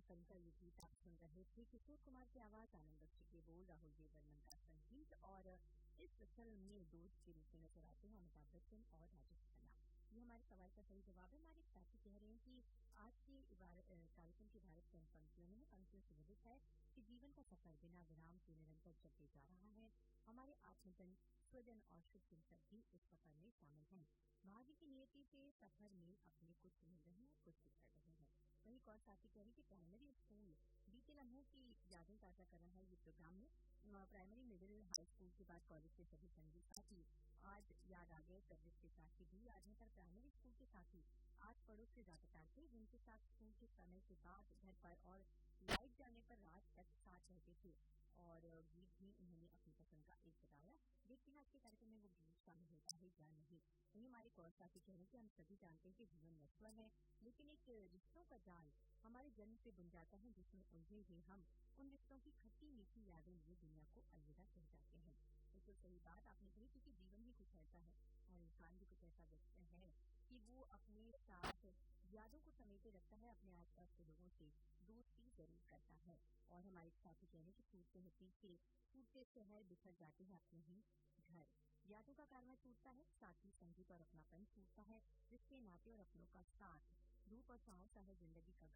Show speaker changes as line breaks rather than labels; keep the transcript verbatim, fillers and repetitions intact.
Film का ये गीत आप सुन रहे थे। किशोर कुमार की आवाज, आनंद बख्शी के बोल, राहुल देव बर्मन का संगीत। और इस फिल्म में दोस्त के रूप में नजर आते हैं अमिताभ बच्चन और राजेश खन्ना। ये हमारे सवाल का सही जवाब है। हमारे साथी कह रहे हैं कि आज के कार्यक्रम की भारत की पंक्तियों में पंक्तियों से विदित है कि जीवन का सफर बिना विराम के निरंतर चलते जा रहा है। हमारे आत्मजन, स्वजन और शुभ चिंतक भी इस सफर में शामिल हैं। भाग्य की नियति से सफर में अपने कुछ मिल रहे हैं, कुछ बिछड़ रहे हैं। वही एक और साथी कह रही कि प्राइमरी स्कूल बीते लम्हों की यादें ताजा कर रहा है ये प्रोग्राम में। प्राइमरी, मिडिल, हाई स्कूल के बाद कॉलेज के सभी संगी साथी आज याद आ गए। सर्विस के साथी भी याद है, पर प्राइमरी स्कूल के साथी आज पड़ोस के ज्यादातर थे, जिनके साथ स्कूल के समय के बाद घर पर और लाइट जाने पर रात तक साथ रहते थे। और गीत भी उन्होंने अपनी पसंद का एक बताया। देखते हैं आज के कार्यक्रम में वो गीत शामिल होता है या नहीं। वही हमारे कौर साथी कह रहे हैं कि हम सभी जानते हैं कि जीवन नश्वर है, लेकिन एक रिश्तों का जाल हमारे जन्म से बुन जाता है, जिसमें उलझे हुए हम उन रिश्तों की खट्टी मीठी यादें लिए दुनिया को अलविदा कह जाते हैं। बिल्कुल सही बात आपने कही, क्योंकि जीवन ही कुछ ऐसा है और इंसान भी कुछ ऐसा व्यक्ति है कि वो अपने साथ यादों को समेटे रखता है, अपने आसपास के लोगों से दोस्ती जरूर करता है। और हमारे साथी कह रहे हैं कि टूटते हैं पीछे, टूटते शहर, बिखर जाते हैं अपने ही घर। यादों का कारवां टूटता है, साथ ही संगीत और अपनापन टूटता है, रिश्ते, नाते और अपनों का साथ। धूप और छांव सा है जिंदगी का